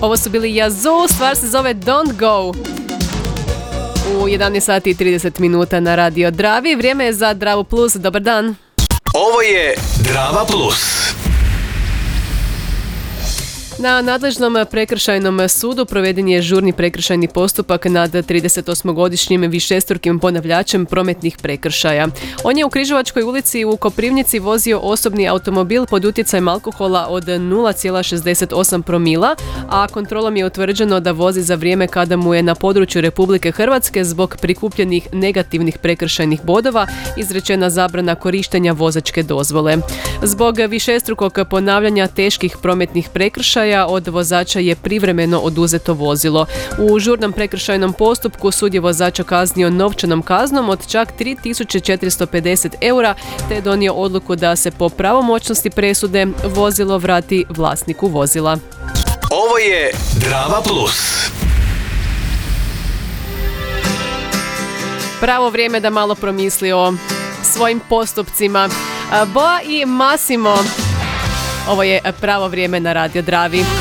Ovo su bili Yazoo, stvar se zove Don't Go. U 11 sati i 30 minuta na Radio Dravi. Vrijeme je za Dravu Plus. Dobar dan. Ovo je Drava Plus. Na nadležnom prekršajnom sudu proveden je žurni prekršajni postupak nad 38-godišnjim višestrukim ponavljačem prometnih prekršaja. On je u Križevačkoj ulici u Koprivnici vozio osobni automobil pod utjecajem alkohola od 0,68 promila, a kontrolom je utvrđeno da vozi za vrijeme kada mu je na području Republike Hrvatske zbog prikupljenih negativnih prekršajnih bodova izrečena zabrana korištenja vozačke dozvole. Zbog višestrukog ponavljanja teških prometnih prekršaja od vozača je privremeno oduzeto vozilo. U žurnom prekršajnom postupku sud je vozača kaznio novčanom kaznom od čak 3.450 eura te je donio odluku da se po pravomoćnosti presude vozilo vrati vlasniku vozila. Ovo je Drava Plus. Pravo vrijeme da malo promisli o svojim postupcima. Boa i Massimo. Ovo je pravo vrijeme na Radio Dravi.